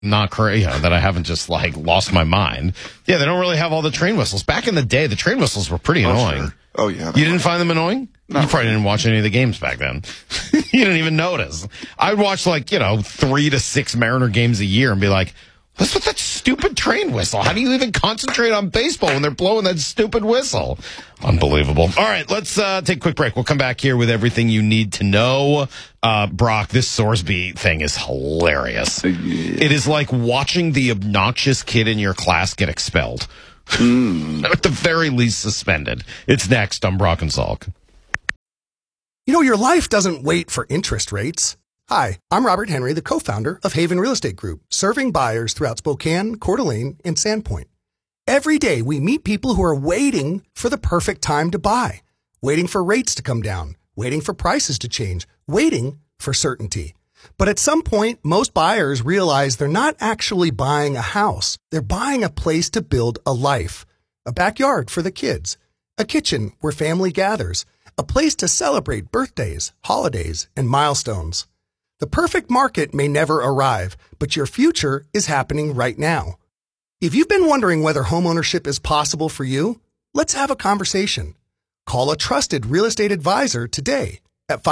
not crazy, that I haven't just like lost my mind. Yeah, they don't really have all the train whistles. Back in the day, the train whistles were pretty annoying. Sure. Oh, yeah. You didn't find them annoying? No. You probably didn't watch any of the games back then. You didn't even notice. I'd watch 3 to 6 Mariner games a year and be like, what's with that stupid train whistle? How do you even concentrate on baseball when they're blowing that stupid whistle? Unbelievable. All right, let's take a quick break. We'll come back here with everything you need to know. Brock, this Sorsby thing is hilarious. It is like watching the obnoxious kid in your class get expelled. At the very least suspended. It's next on Brock and Salk. You know, your life doesn't wait for interest rates. Hi, I'm Robert Henry, the co-founder of Haven Real Estate Group, serving buyers throughout Spokane, Coeur d'Alene, and Sandpoint. Every day, we meet people who are waiting for the perfect time to buy, waiting for rates to come down, waiting for prices to change, waiting for certainty. But at some point, most buyers realize they're not actually buying a house. They're buying a place to build a life, a backyard for the kids, a kitchen where family gathers, a place to celebrate birthdays, holidays, and milestones. The perfect market may never arrive, but your future is happening right now. If you've been wondering whether homeownership is possible for you, let's have a conversation. Call a trusted real estate advisor today at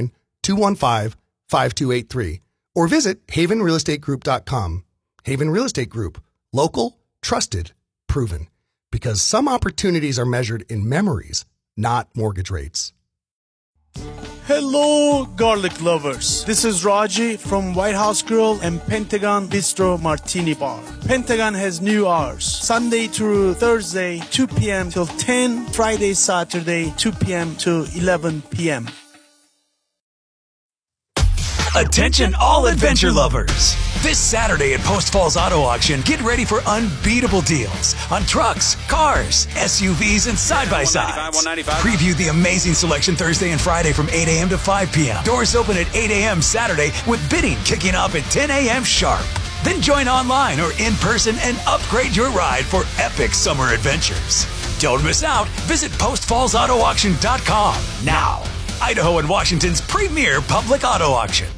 509-215-5283 or visit havenrealestategroup.com. Haven Real Estate Group. Local, trusted, proven. Because some opportunities are measured in memories, not mortgage rates. Hello, garlic lovers. This is Raji from White House Grill and Pentagon Bistro Martini Bar. Pentagon has new hours. Sunday through Thursday, 2 p.m. till 10. Friday, Saturday, 2 p.m. to 11 p.m. Attention all adventure lovers. This Saturday at Post Falls Auto Auction, get ready for unbeatable deals on trucks, cars, SUVs, and side-by-sides. Preview the amazing selection Thursday and Friday from 8 a.m. to 5 p.m. Doors open at 8 a.m. Saturday with bidding kicking off at 10 a.m. sharp. Then join online or in person and upgrade your ride for epic summer adventures. Don't miss out. Visit postfallsautoauction.com now. Idaho and Washington's premier public auto auction.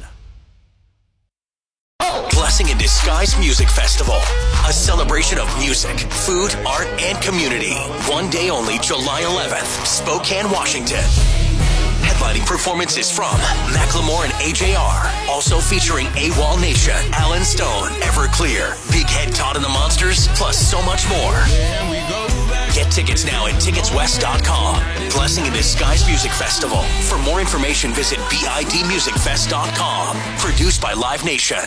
Blessing in Disguise Music Festival. A celebration of music, food, art, and community. One day only, July 11th, Spokane, Washington. Headlining performances from Macklemore and AJR. Also featuring AWOL Nation, Alan Stone, Everclear, Big Head Todd and the Monsters, plus so much more. Get tickets now at ticketswest.com. Blessing in Disguise Music Festival. For more information, visit bidmusicfest.com. Produced by Live Nation.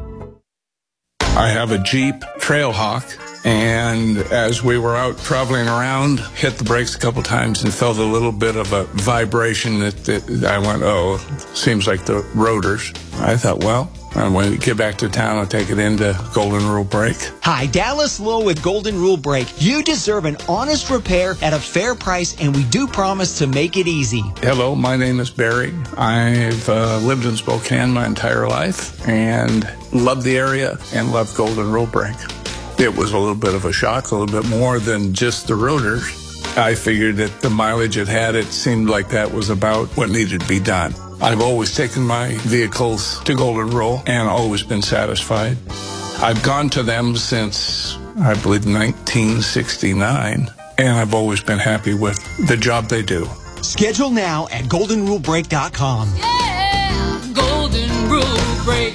I have a Jeep Trailhawk, and as we were out traveling around, hit the brakes a couple times and felt a little bit of a vibration that I went, oh, seems like the rotors. I thought, well, I'm going to get back to town and take it into Golden Rule Brake. Hi, Dallas Lowe with Golden Rule Brake. You deserve an honest repair at a fair price, and we do promise to make it easy. Hello, my name is Barry. I've lived in Spokane my entire life and loved the area and loved Golden Rule Brake. It was a little bit of a shock, a little bit more than just the rotors. I figured that the mileage it had, it seemed like that was about what needed to be done. I've always taken my vehicles to Golden Rule and always been satisfied. I've gone to them since, I believe, 1969, and I've always been happy with the job they do. Schedule now at goldenrulebrake.com. Yeah, Golden Rule Brake.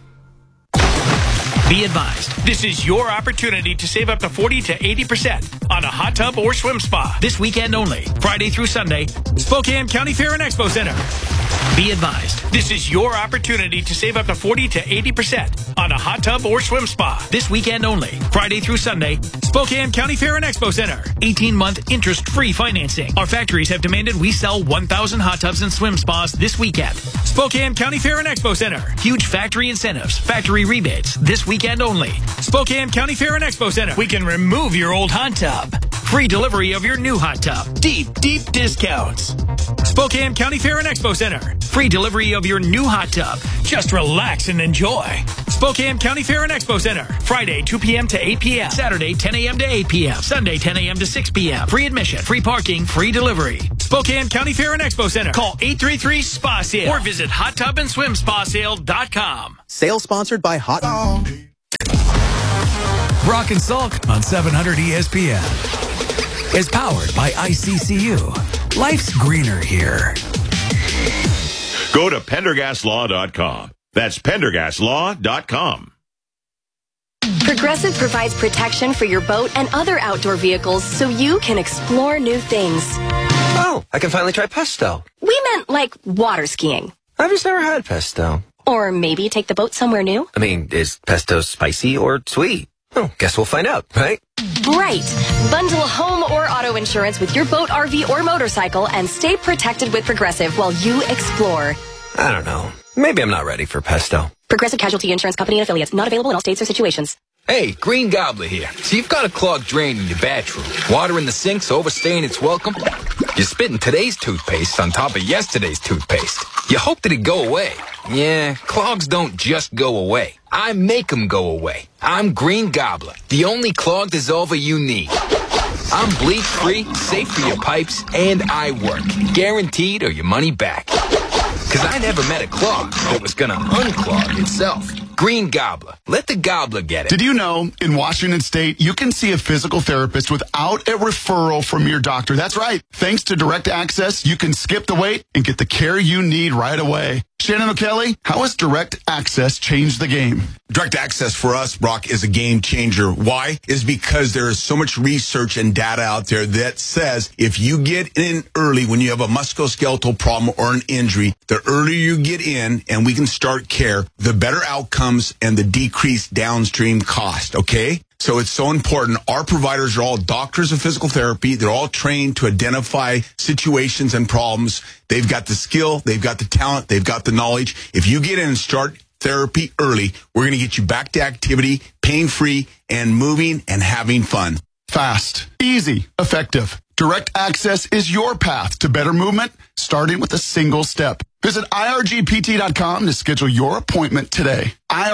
Be advised, this is your opportunity to save up to 40 to 80% on a hot tub or swim spa this weekend only, Friday through Sunday, Spokane County Fair and Expo Center. Be advised, this is your opportunity to save up to 40 to 80% on a hot tub or swim spa this weekend only, Friday through Sunday, Spokane County Fair and Expo Center. 18-month interest-free financing. Our factories have demanded we sell 1,000 hot tubs and swim spas this weekend. Spokane County Fair and Expo Center. Huge factory incentives, factory rebates this weekend only. Spokane County Fair and Expo Center. We can remove your old hot tub. Free delivery of your new hot tub. Deep discounts. Spokane County Fair and Expo Center. Free delivery of your new hot tub. Just relax and enjoy. Spokane County Fair and Expo Center. Friday, 2 p.m. to 8 p.m. Saturday, 10 a.m. to 8 p.m. Sunday, 10 a.m. to 6 p.m. Free admission, free parking, free delivery. Spokane County Fair and Expo Center. Call 833-SPA-SALE or visit hottubandswimspasale.com. Sale sponsored by Hot... Brock and Salk on 700 ESPN is powered by ICCU. Life's greener here. Go to PendergastLaw.com. That's PendergastLaw.com. Progressive provides protection for your boat and other outdoor vehicles so you can explore new things. Oh, I can finally try pesto. We meant like water skiing. I've just never had pesto. Or maybe take the boat somewhere new. I mean, is pesto spicy or sweet? Oh, guess we'll find out, right? Right. Bundle home or auto insurance with your boat, RV, or motorcycle and stay protected with Progressive while you explore. I don't know. Maybe I'm not ready for pesto. Progressive Casualty Insurance Company and Affiliates. Not available in all states or situations. Hey, Green Gobbler here. So you've got a clogged drain in your bathroom. Water in the sink's overstaying its welcome. You're spitting today's toothpaste on top of yesterday's toothpaste. You hope that it go away. Yeah, clogs don't just go away. I make them go away. I'm Green Gobbler, the only clog dissolver you need. I'm bleach-free, safe for your pipes, and I work. Guaranteed or your money back. Because I never met a clog that was going to unclog itself. Green Gobbler. Let the gobbler get it. Did you know in Washington State, you can see a physical therapist without a referral from your doctor? That's right. Thanks to Direct Access, you can skip the wait and get the care you need right away. Shannon O'Kelly, how has Direct Access changed the game? Direct Access for us, Brock, is a game changer. Why? Is because there is so much research and data out there that says if you get in early when you have a musculoskeletal problem or an injury, the earlier you get in and we can start care, the better outcomes and the decreased downstream cost, okay? So it's so important. Our providers are all doctors of physical therapy. They're all trained to identify situations and problems. They've got the skill, they've got the talent, they've got the knowledge. If you get in and start therapy early, we're going to get you back to activity, pain-free, and moving and having fun. Fast, easy, effective. Direct Access is your path to better movement, starting with a single step. Visit irgpt.com to schedule your appointment today.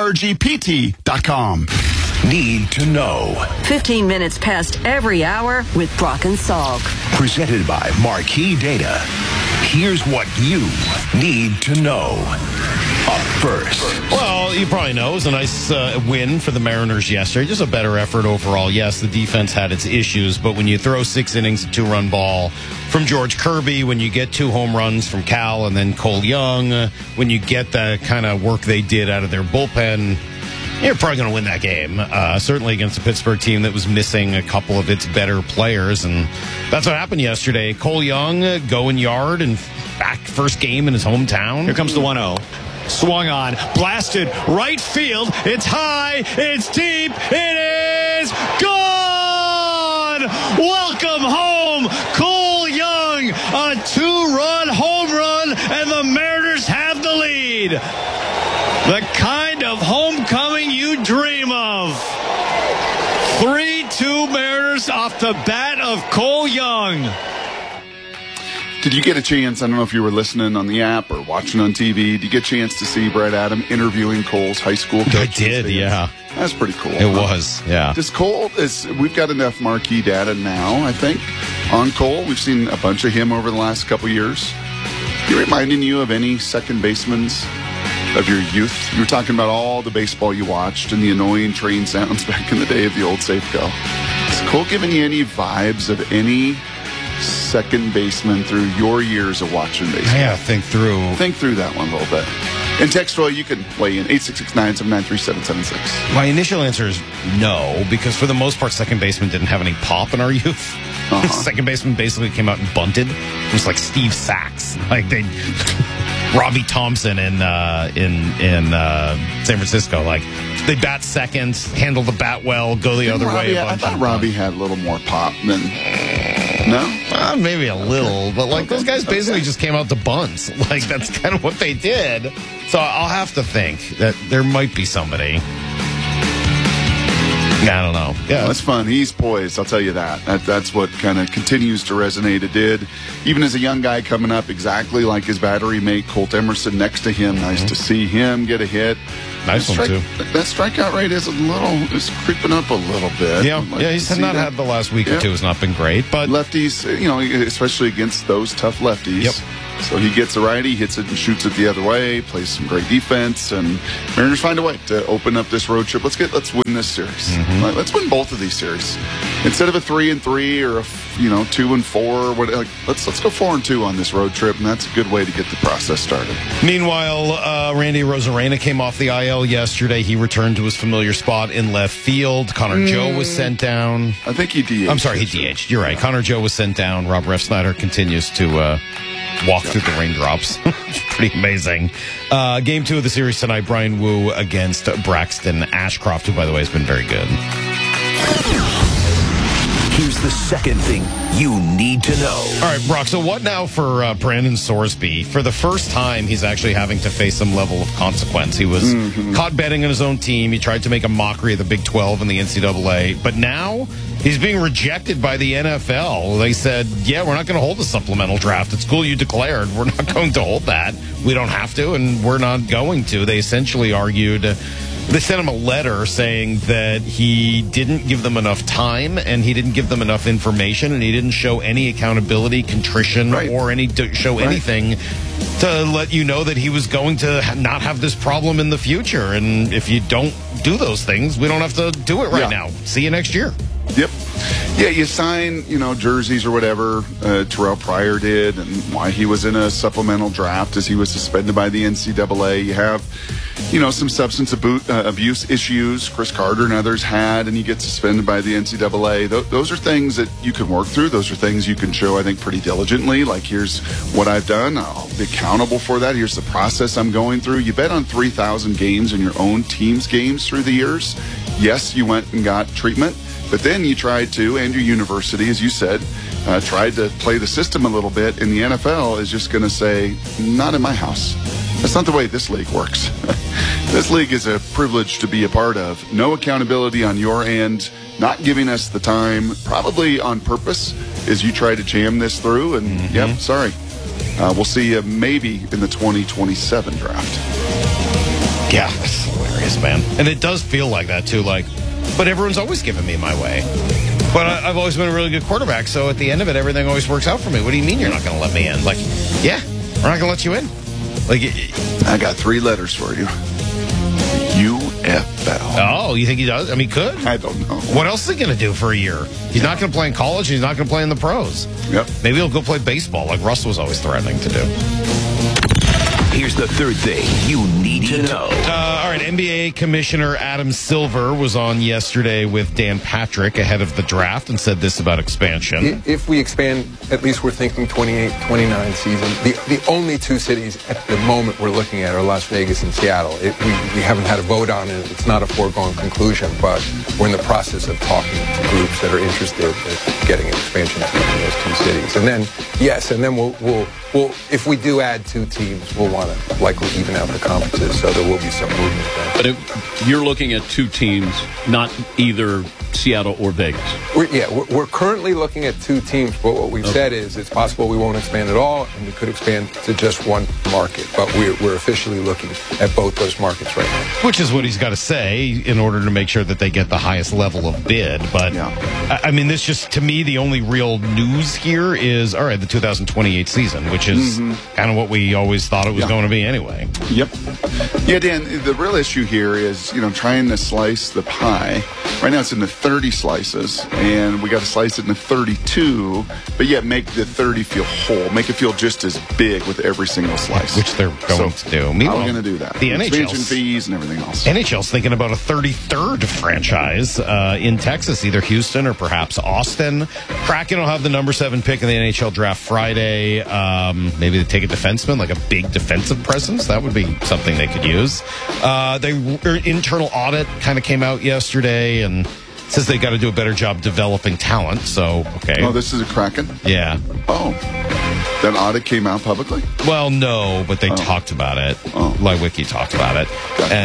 irgpt.com. Need to know. 15 minutes past every hour with Brock and Salk. Presented by Marquee Data. Here's what you need to know. Up first. Well, you probably know it was a nice win for the Mariners yesterday. Just a better effort overall. Yes, the defense had its issues, but when you throw 6 innings, a 2-run ball from George Kirby, when you get 2 home runs from Cal and then Cole Young, when you get the kind of work they did out of their bullpen, you're probably going to win that game. Certainly against a Pittsburgh team that was missing a couple of its better players, and that's what happened yesterday. Cole Young going yard and back first game in his hometown. Here comes the 1-0. Swung on, blasted, right field. It's high, it's deep, it is gone! Welcome home, Cole Young. A 2-run home run, and the Mariners have the lead. The kind of homecoming you dream of. 3-2 Mariners off the bat of Cole Young. Did you get a chance, I don't know if you were listening on the app or watching on TV, did you get a chance to see Brett Adam interviewing Cole's high school coach? I did, yeah. That's pretty cool. It was, yeah. Does Cole, we've got enough marquee data now, I think, on Cole. We've seen a bunch of him over the last couple years. He reminding you of any second basemen of your youth? You were talking about all the baseball you watched and the annoying train sounds back in the day of the old Safeco. Is Cole giving you any vibes of any second baseman through your years of watching baseball? Yeah, think through that one a little bit. And text Roy, you can weigh in 866-979-3776. My initial answer is no, because for the most part, second baseman didn't have any pop in our youth. Second baseman basically came out and bunted. It was like Steve Sachs, like Robbie Thompson in San Francisco. Like they bat second, handle the bat well, go the other way. I thought Robbie had a little more pop than. No? Maybe a little, but like those guys basically just came out to bunt. Like that's kind of what they did. So I'll have to think that there might be somebody. I don't know. Yeah, that's fun. He's poised, I'll tell you that. That's what kind of continues to resonate. It did. Even as a young guy coming up exactly like his battery mate, Colt Emerson, next to him. Nice to see him get a hit. Nice one, too. That strikeout rate is creeping up a little bit. Yeah, he's not had the last week or two has not been great. But lefties, especially against those tough lefties. Yep. So he gets a righty, hits it and shoots it the other way, plays some great defense, and Mariners find a way to open up this road trip. Let's win this series. Mm-hmm. Let's win both of these series. Instead of a 3-3 or a 2-4, let's go 4-2 on this road trip, and that's a good way to get the process started. Meanwhile, Randy Rosarena came off the IL yesterday. He returned to his familiar spot in left field. Connor Joe was sent down. I think he DH'd. I'm sorry, he DH'd. You're right. Connor Joe was sent down. Rob Refsnyder continues to walk through the raindrops. It's pretty amazing. Game 2 of the series tonight, Brian Wu against Braxton Ashcroft, who, by the way, has been very good. Here's the second thing you need to know. All right, Brock, so what now for Brandon Sorsby? For the first time, he's actually having to face some level of consequence. He was caught betting on his own team. He tried to make a mockery of the Big 12 and the NCAA. But now he's being rejected by the NFL. They said, yeah, we're not going to hold a supplemental draft. It's cool you declared. We're not going to hold that. We don't have to, and we're not going to. They essentially argued... They sent him a letter saying that he didn't give them enough time and he didn't give them enough information and he didn't show any accountability, contrition, or anything to let you know that he was going to not have this problem in the future. And if you don't do those things, we don't have to do it right now. See you next year. Yep. Yeah, you sign, jerseys or whatever Terrell Pryor did, and why he was in a supplemental draft as he was suspended by the NCAA. You have, some substance abuse issues Chris Carter and others had, and you get suspended by the NCAA. Those are things that you can work through. Those are things you can show, I think, pretty diligently. Like, here's what I've done. I'll be accountable for that. Here's the process I'm going through. You bet on 3,000 games in your own team's games through the years. Yes, you went and got treatment. But then you tried to, and your university, as you said, tried to play the system a little bit, and the NFL is just going to say, not in my house. That's not the way this league works. This league is a privilege to be a part of. No accountability on your end, not giving us the time, probably on purpose, as you try to jam this through, and yep, sorry. We'll see you maybe in the 2027 draft. Yeah, that's hilarious, man. And it does feel like that, too, but everyone's always given me my way. But I've always been a really good quarterback, so at the end of it, everything always works out for me. What do you mean you're not going to let me in? Yeah, we're not going to let you in. I got 3 letters for you. UFL. Oh, you think he does? I mean, could? I don't know. What else is he going to do for a year? He's not going to play in college. He's not going to play in the pros. Yep. Maybe he'll go play baseball like Russ was always threatening to do. Here's the third thing you need to know. All right, NBA Commissioner Adam Silver was on yesterday with Dan Patrick ahead of the draft and said this about expansion. If we expand, at least we're thinking 28-29 season. The only 2 cities at the moment we're looking at are Las Vegas and Seattle. We haven't had a vote on it. It's not a foregone conclusion, but we're in the process of talking to groups that are interested in getting an expansion team in those 2 cities. And then, yes, and then we'll if we do add 2 teams, we'll want to likely even out the conferences, so there will be some movement there. But if you're looking at 2 teams, not either Seattle or Vegas. We're currently looking at 2 teams, but what we've said is it's possible we won't expand at all, and we could expand to just 1 market. But we're officially looking at both those markets right now. Which is what he's got to say in order to make sure that they get the highest level of bid. But, I mean, this just, to me, the only real news here is, all right, the 2028 season, which is kind of what we always thought it was going to be anyway. Yep. Yeah, Dan, the real issue here is, trying to slice the pie. Right now it's in the 30 slices, and we got to slice it into 32, but yet make the 30 feel whole, make it feel just as big with every single slice. Which they're going to do. Meanwhile, how are we going to do that? The expansion fees and everything else. NHL's thinking about a 33rd franchise in Texas, either Houston or perhaps Austin. Kraken will have the number 7 pick in the NHL draft Friday. Maybe they take a defenseman, like a big defensive presence. That would be something they could use. Their internal audit kind of came out yesterday and says they got to do a better job developing talent. So, okay. Oh, this is a Kraken? Yeah. Oh. That audit came out publicly? Well, no, but they talked about it. Lewicki talked about it. Gotcha.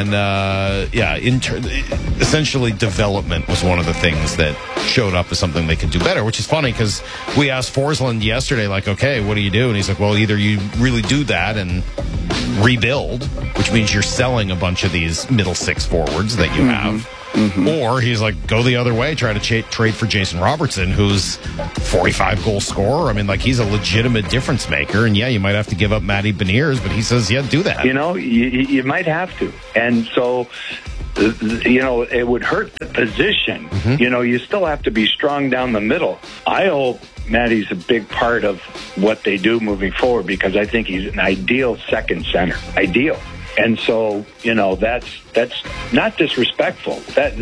And, essentially development was one of the things that showed up as something they could do better, which is funny because we asked Forsland yesterday, okay, what do you do? And he's like, well, either you really do that and rebuild, which means you're selling a bunch of these middle six forwards that you have. Or he's like, go the other way, try to trade for Jason Robertson, who's 45-goal scorer. I mean, like, he's a legitimate difference maker. And, yeah, you might have to give up Matty Beniers, but he says, yeah, do that. You know, you might have to. And so, you know, it would hurt the position. You know, you still have to be strong down the middle. I hope Matty's a big part of what they do moving forward, because I think he's an ideal second center. Ideal. And so, you know, that's not disrespectful. That's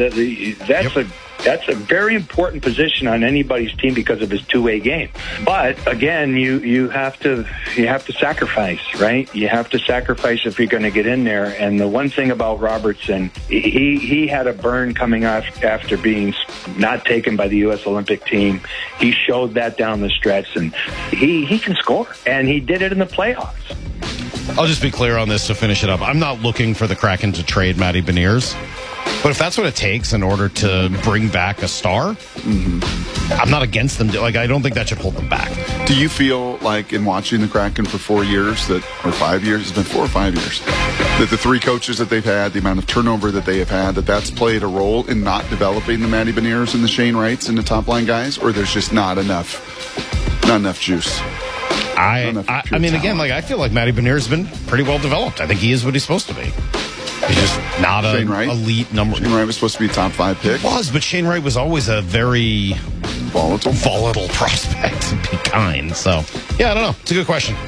a very important position on anybody's team because of his two-way game. But again, you have to sacrifice, right? You have to sacrifice if you're going to get in there. And the one thing about Robertson, he had a burn coming off after being not taken by the U.S. Olympic team. He showed that down the stretch, and he can score, and he did it in the playoffs. I'll just be clear on this to finish it up. I'm not looking for the Kraken to trade Matty Beniers. But if that's what it takes in order to bring back a star, I'm not against them. Like, I don't think that should hold them back. Do you feel like in watching the Kraken for 4 years, or 5 years, it's been 4 or 5 years, that the three coaches that they've had, the amount of turnover that they have had, that's played a role in not developing the Matty Beniers and the Shane Wrights and the top line guys, or there's just not enough juice? I mean, again, like, I feel like Matty Beniers has been pretty well developed. I think he is what he's supposed to be. He's just not an elite number. Shane Wright was supposed to be a top 5 pick. He was, but Shane Wright was always a very volatile prospect, to be kind. So, yeah, I don't know. It's a good question.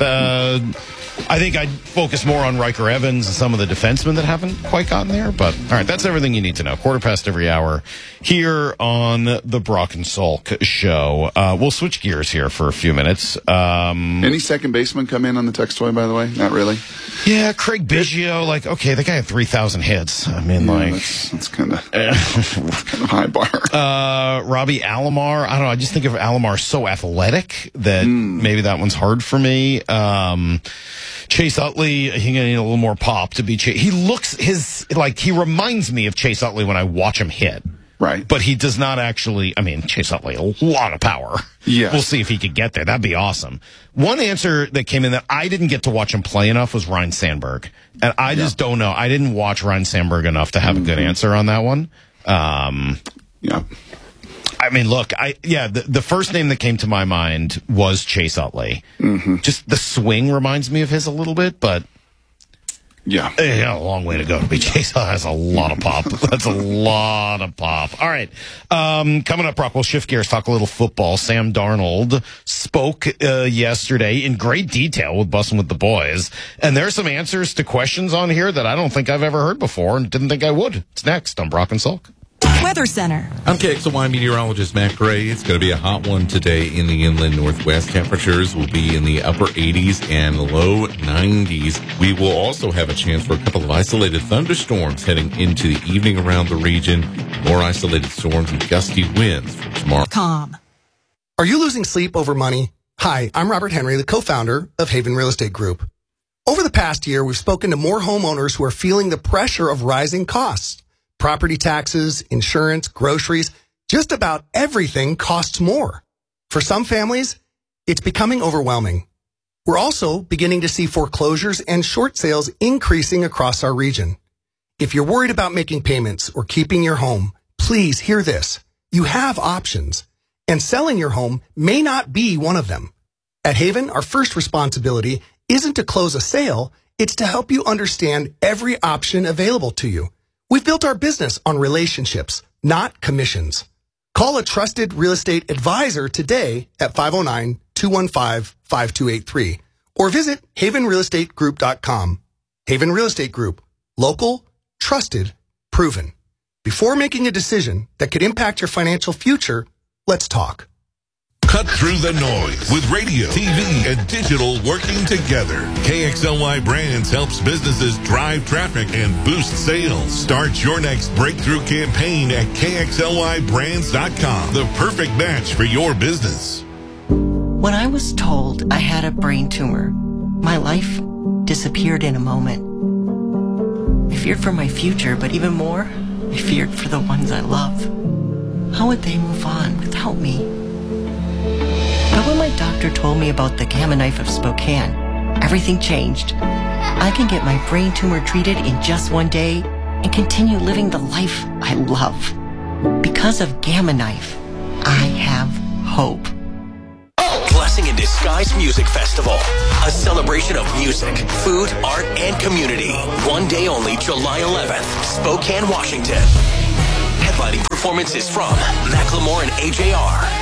I think I'd focus more on Riker Evans and some of the defensemen that haven't quite gotten there. But, all right, that's everything you need to know. 1:15 every hour here on the Brock and Salk Show. We'll switch gears here for a few minutes. Any second baseman come in on the text toy, by the way? Not really? Yeah, Craig Biggio, like, okay, the guy had 3,000 hits. I mean, that's kind of high bar. Robbie Alomar, I don't know, I just think of Alomar so athletic that maybe that one's hard for me. Chase Utley, he need a little more pop to be Chase. He looks he reminds me of Chase Utley when I watch him hit. Right. But he does not actually, I mean, Chase Utley, a lot of power. Yeah. We'll see if he could get there. That'd be awesome. One answer that came in that I didn't get to watch him play enough was Ryan Sandberg. And I just don't know. I didn't watch Ryan Sandberg enough to have a good answer on that one. Yeah. I mean, look, the first name that came to my mind was Chase Utley. Just the swing reminds me of his a little bit, but yeah, a long way to go. Chase has a lot of pop. That's a lot of pop. All right. Coming up, Brock, we'll shift gears, talk a little football. Sam Darnold spoke yesterday in great detail with Bussin' with the Boys. And there's some answers to questions on here that I don't think I've ever heard before and didn't think I would. It's next on Brock and Salk. Weather Center. I'm KXLY meteorologist Matt Gray. It's going to be a hot one today in the inland northwest. Temperatures will be in the upper 80s and low 90s. We will also have a chance for a couple of isolated thunderstorms heading into the evening around the region. More isolated storms and gusty winds for tomorrow. Calm. Are you losing sleep over money? Hi, I'm Robert Henry, the co-founder of Haven Real Estate Group. Over the past year, we've spoken to more homeowners who are feeling the pressure of rising costs. Property taxes, insurance, groceries, just about everything costs more. For some families, it's becoming overwhelming. We're also beginning to see foreclosures and short sales increasing across our region. If you're worried about making payments or keeping your home, please hear this. You have options, and selling your home may not be one of them. At Haven, our first responsibility isn't to close a sale, it's to help you understand every option available to you. We've built our business on relationships, not commissions. Call a trusted real estate advisor today at 509-215-5283 or visit havenrealestategroup.com. Haven Real Estate Group. Local, trusted, proven. Before making a decision that could impact your financial future, let's talk. Cut through the noise with radio, TV, and digital working together. KXLY Brands helps businesses drive traffic and boost sales. Start your next breakthrough campaign at KXLYBrands.com. The perfect match for your business. When I was told I had a brain tumor, my life disappeared in a moment. I feared for my future, but even more, I feared for the ones I love. How would they move on without me? But when my doctor told me about the Gamma Knife of Spokane, everything changed. I can get my brain tumor treated in just one day and continue living the life I love. Because of Gamma Knife, I have hope. Blessing in Disguise Music Festival. A celebration of music, food, art, and community. One day only, July 11th, Spokane, Washington. Headlining performances from Macklemore and AJR.